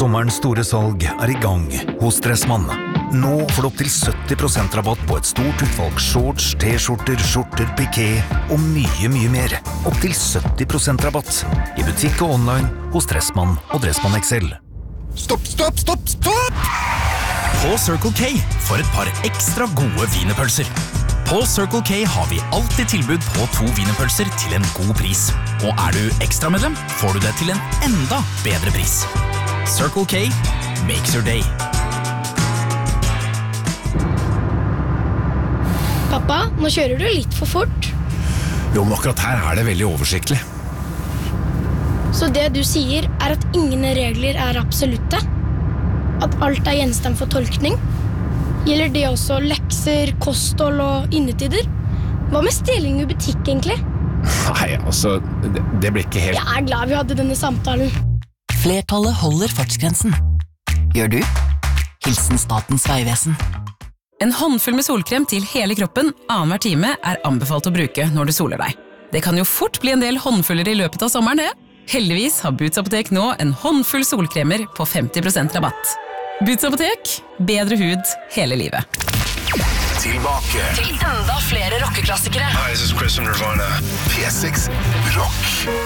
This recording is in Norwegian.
Sommerens store salg I gang hos Dressmann. Nå får du opp til 70% rabatt på et stort utvalg shorts, t-skjorter, skjorter, piké og mye mer. Opp til 70% rabatt I butikk og online hos Dressmann og Dressmann XL. Stopp! På Circle K for et par ekstra gode wienerpølser. På Circle K har vi alltid tilbud på 2 wienerpølser til en god pris. Og du ekstramedlem, får du det til en enda bedre pris. Circle K makes your day. Pappa, nå kjører du litt for fort. Jo, men akkurat her det veldig oversiktlig. Så det du sier at ingen regler absolutte? At alt gjenstand for tolkning? Gjelder det også lekser, kosthold og innetider? Hva med stjeling I butikk egentlig? Nei, altså, det blir ikke helt... Jeg glad vi hadde denne samtalen. Flertallet holder fartsgrensen. Gjør du? Hilsen Statens Vegvesen. En håndfull med solkrem til hele kroppen annenhver time anbefalt å bruke når du soler deg. Det kan jo fort bli en del håndfuller I løpet av sommeren, det. Heldigvis har Boots Apotek nå en håndfull solkremer på 50% rabatt. Boots Apotek, bedre hud hele livet. Tilbake Til enda flere rockeklassikere. Hi, this is Chris from Nirvana. P6 Rock